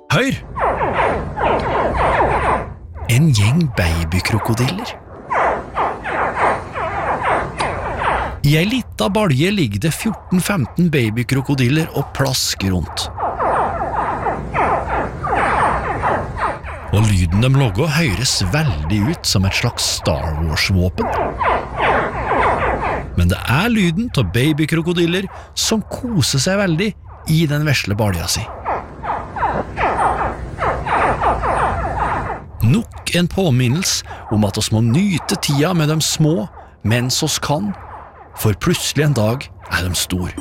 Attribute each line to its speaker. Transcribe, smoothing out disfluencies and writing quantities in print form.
Speaker 1: Hør! En gjeng babykrokodiller. I ei lita balje ligger det 14-15 babykrokodiller og plasker rundt. Og lyden de lager høres veldig ut som et slags Star Wars-våpen. Men det er lyden av babykrokodiller som koser seg veldig i den vesle balja si. Nok en påminnelse om at oss må nyte tida med de små mens oss kan, for plutselig en dag er de stor.